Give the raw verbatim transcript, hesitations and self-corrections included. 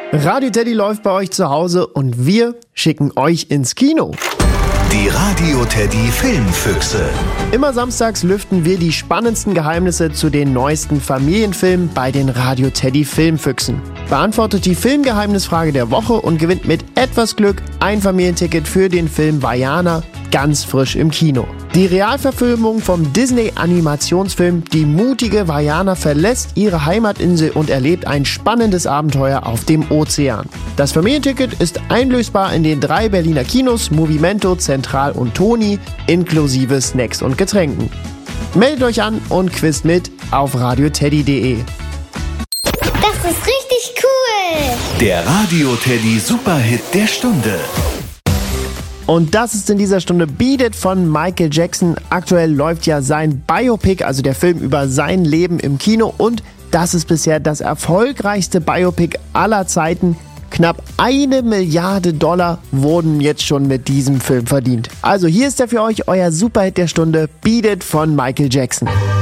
Radio Teddy läuft bei euch zu Hause und wir schicken euch ins Kino. Die Radio Teddy Filmfüchse. Immer samstags lüften wir die spannendsten Geheimnisse zu den neuesten Familienfilmen bei den Radio Teddy Filmfüchsen. Beantwortet die Filmgeheimnisfrage der Woche und gewinnt mit etwas Glück ein Familienticket für den Film Vaiana, ganz frisch im Kino. Die Realverfilmung vom Disney-Animationsfilm Die mutige Vaiana verlässt ihre Heimatinsel und erlebt ein spannendes Abenteuer auf dem Ozean. Das Familienticket ist einlösbar in den drei Berliner Kinos Movimento, Zentral und Toni, inklusive Snacks und Getränken. Meldet euch an und quizt mit auf radioteddy punkt de. Das ist richtig cool! Der Radio Teddy Superhit der Stunde. Und das ist in dieser Stunde Beat It von Michael Jackson. Aktuell läuft ja sein Biopic, also der Film über sein Leben im Kino. Und das ist bisher das erfolgreichste Biopic aller Zeiten. Knapp eine Milliarde Dollar wurden jetzt schon mit diesem Film verdient. Also hier ist er für euch, euer Superhit der Stunde, Beat It von Michael Jackson.